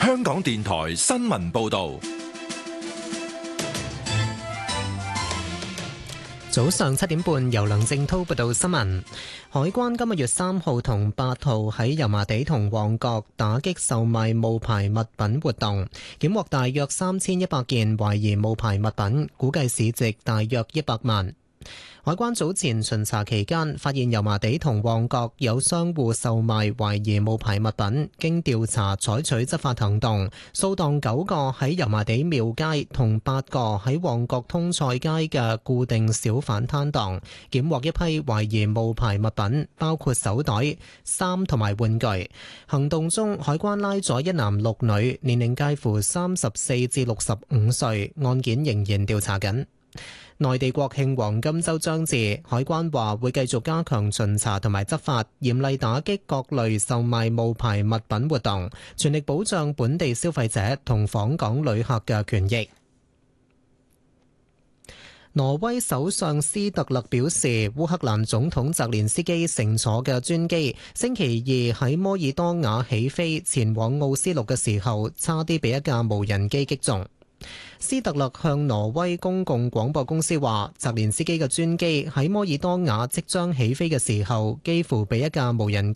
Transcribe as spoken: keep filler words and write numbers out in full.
香港電台新聞報道。 早上七點半，由梁正濤報道新聞。海關今個月三號同八號喺油麻地同旺角打擊售賣冒牌物品活動，檢獲大約三千一百件懷疑冒牌物品，估計市值大約一百萬。海關早前巡查期間，發現油麻地同旺角有商戶售賣懷疑冒牌物品，經調查採取執法行動，掃蕩九個喺油麻地廟街同八個喺旺角通菜街嘅固定小販攤檔，檢獲一批懷疑冒牌物品，包括手袋、衫同埋玩具。行動中，海關拉咗一男六女，年齡介乎三十四至六十五歲，案件仍然調查緊。內地國慶黃金週將至，海關話會繼續加強巡查同埋執法，嚴厲打擊各類售賣冒牌物品活動，全力保障本地消費者同訪港旅客嘅權益。挪威首相斯特勒表示，烏克蘭總統澤連斯基乘坐嘅專機星期二喺摩爾多瓦起飛前往奧斯陸嘅時候，差啲被一架無人機擊中。斯特勒向挪威公共廣播公司話，澤連斯基嘅專機喺摩爾多瓦即將起飛嘅時候，幾乎被一架無人機